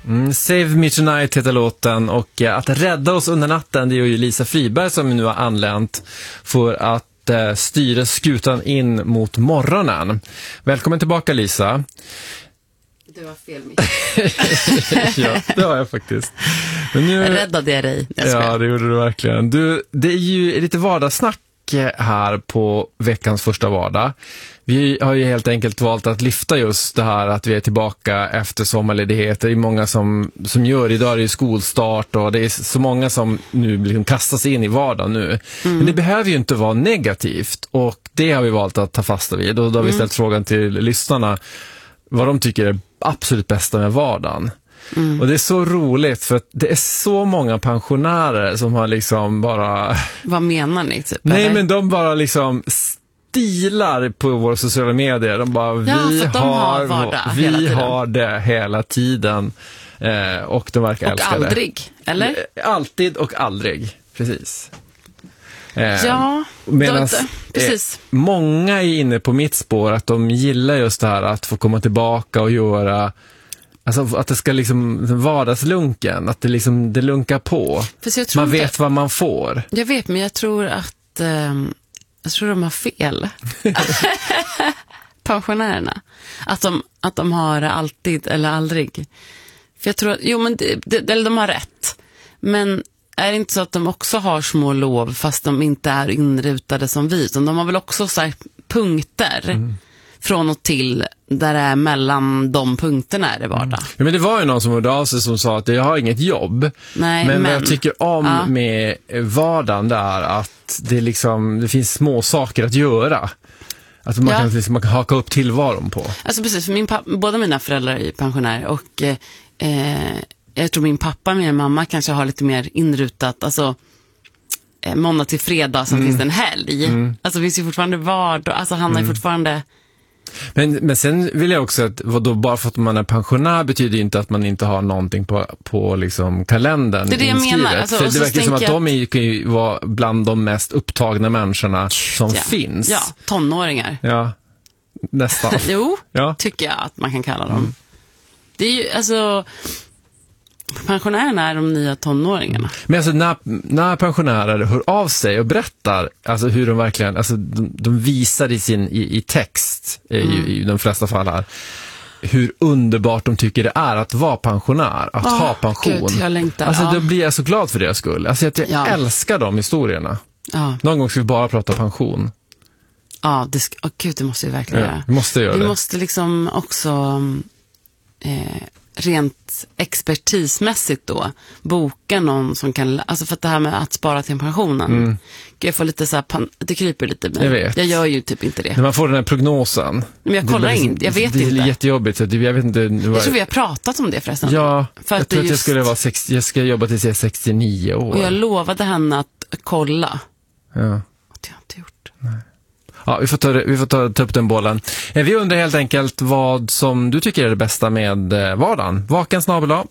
Save Me Tonight heter låten, och att rädda oss under natten, det är ju Lisa Friberg som nu har anlänt för att styra skutan in mot morgonen. Välkommen tillbaka, Lisa. Du har fel, Ja, det har jag faktiskt. Men nu räddade jag dig. Ja, det gjorde du verkligen. Det är ju lite vardagssnack här på veckans första vardag. Vi har ju helt enkelt valt att lyfta just det här att vi är tillbaka efter sommarledigheter. Det är många som gör, idag är det ju skolstart och det är så många som nu liksom kastas in i vardagen nu. Men det behöver ju inte vara negativt, och det har vi valt att ta fasta vid. Då har vi ställt frågan till lyssnarna vad de tycker är absolut bästa med vardagen. Och det är så roligt för att det är så många pensionärer som har liksom bara... Vad menar ni? Typ, Nej, eller? men de bara liksom stilar på våra sociala medier. De bara, vi har det hela tiden. Och de verkar älska det. Och aldrig, eller? Alltid och aldrig, precis. Ja, precis. Många är inne på mitt spår att de gillar just det här att få komma tillbaka och göra, alltså att det ska liksom vardagslunken, att det liksom det lunkar på. Man vet vad man får. Jag vet, men jag tror att de har fel. Pensionärerna. Att de har alltid eller aldrig. För jag tror att, eller de har rätt. Men är det inte så att de också har små lov fast de inte är inrutade som vi? Så de har väl också så här punkter från och till där det är mellan de punkterna är det vardag. Ja, men det var ju någon som hörde av sig som sa att jag har inget jobb. Nej, men vad jag tycker om med vardagen där att det finns små saker att göra. Att man kan haka upp tillvaron på. Alltså precis, för båda mina föräldrar är pensionärer och jag tror min pappa och min mamma kanske har lite mer inrutat, alltså måndag till fredag, sen finns det en helg. Alltså det finns ju fortfarande vardag, alltså han är fortfarande... Men sen vill jag också att bara för att man är pensionär betyder inte att man inte har någonting på liksom kalendern. Det är det jag menar. Alltså, för det verkar som att de kan ju vara bland de mest upptagna människorna som finns. Ja, tonåringar. Ja, nästan. Jo, tycker jag att man kan kalla dem. Det är ju, alltså... Pensionärerna är de nya tonåringarna. Men alltså när pensionärer hör av sig och berättar alltså hur de verkligen, alltså de visar i text i de flesta fall här, hur underbart de tycker det är att vara pensionär, att ha pension. Gud, jag längtar. Alltså då blir jag så glad för deras skull. Alltså jag älskar de historierna. Någon gång ska vi bara prata pension. Ja, gud, det måste vi verkligen göra. Vi måste göra det. Vi måste liksom också rent expertismässigt då boka någon som kan, alltså för att det här med att spara till pensionen jag får lite så här, det kryper lite, men jag gör ju typ inte det. När man får den här prognosen, men jag kollar inte, jag vet inte. Det är jättejobbigt, så jag vet inte. Jag tror vi har pratat om det förresten. Ja, för jag tror att jag skulle vara jag ska jobba tills jag är 69 år. Och jag lovade henne att kolla. Ja. Och det har jag inte gjort. Nej. Ja, vi får ta upp den bollen. Vi undrar helt enkelt vad som du tycker är det bästa med vardagen. Vaken